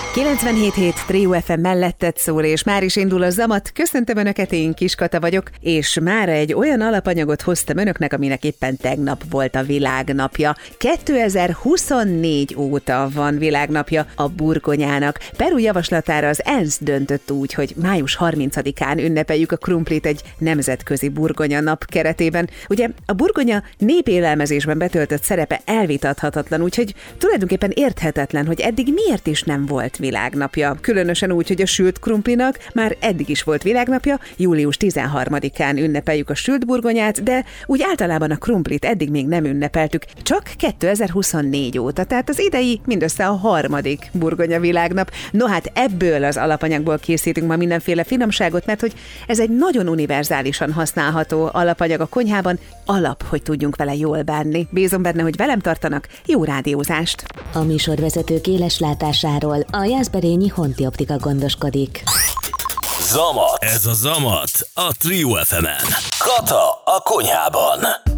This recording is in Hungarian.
97.7 Trio FM mellettet szól, és már is indul a Zamat. Köszöntöm Önöket, én Kis Kata vagyok, és mára egy olyan alapanyagot hoztam Önöknek, aminek éppen tegnap volt a világnapja. 2024 óta van világnapja a burgonyának. Peru javaslatára az ENSZ döntött úgy, hogy május 30-án ünnepeljük a krumplit egy nemzetközi burgonya nap keretében. Ugye a burgonya népélelmezésben betöltött szerepe elvitathatatlan, úgyhogy tulajdonképpen érthetetlen, hogy eddig miért is nem volt világnapja. Különösen úgy, hogy a sült krumplinak már eddig is volt világnapja, július 13-án ünnepeljük a sült burgonyát, de úgy általában a krumplit eddig még nem ünnepeltük, csak 2024 óta, tehát az idei mindössze a harmadik burgonya világnap. No hát ebből az alapanyagból készítünk ma mindenféle finomságot, mert hogy ez egy nagyon univerzálisan használható alapanyag a konyhában, alap, hogy tudjunk vele jól bánni. Bízom benne, hogy velem tartanak, jó rádiózást! A műsorvezetők éles látásáról a Jászberényi Honti Optika gondoskodik. Zamat. Ez a Zamat a Trio FM-en. Kata a konyhában.